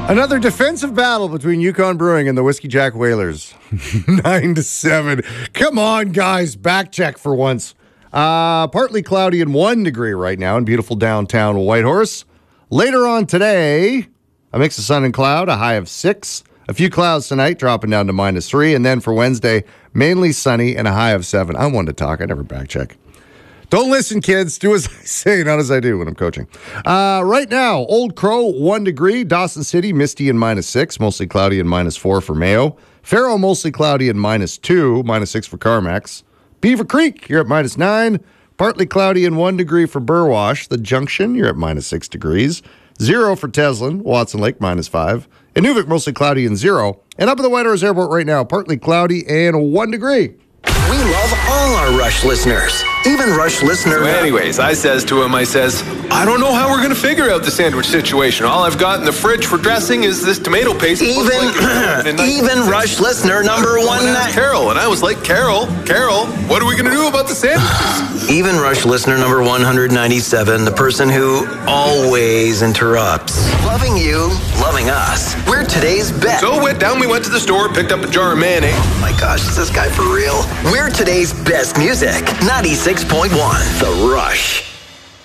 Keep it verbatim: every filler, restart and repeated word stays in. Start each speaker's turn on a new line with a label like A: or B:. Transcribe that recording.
A: Another defensive battle between Yukon Brewing and the Whiskey Jack Whalers. Nine to seven. Come on, guys. Back check for once. Uh, partly cloudy and one degree right now in beautiful downtown Whitehorse. Later on today, a mix of sun and cloud, a high of six. A few clouds tonight, dropping down to minus three. And then for Wednesday, mainly sunny and a high of seven. I wanted to talk. I never back check. Don't listen, kids. Do as I say, not as I do when I'm coaching. Uh, right now, Old Crow, one degree. Dawson City, misty and minus six. Mostly cloudy and minus four for Mayo. Faro, mostly cloudy and minus two. Minus six for Carmax. Beaver Creek, you're at minus nine. Partly cloudy and one degree for Burwash. The Junction, you're at minus six degrees. Zero for Teslin. Watson Lake, minus five. Inuvik, mostly cloudy and zero. And up at the Whitehorse Airport right now, partly cloudy and one degree.
B: We love all our Rush listeners. Even Rush listeners.
C: So anyways, I says to him, I says, I don't know how we're going to figure out the sandwich situation. All I've got in the fridge for dressing is this tomato paste.
B: Even, like even Rush listener number one.
C: Carol. And I was like, Carol, Carol, what are we going to do about the sandwiches?
B: Even Rush listener number one hundred ninety-seven, the person who always interrupts. Loving you, loving us. We're today's best.
C: So went down, we went to the store, picked up a jar of mayonnaise.
B: Oh my gosh, is this guy for real? We're today's best music. ninety-six point one, The Rush.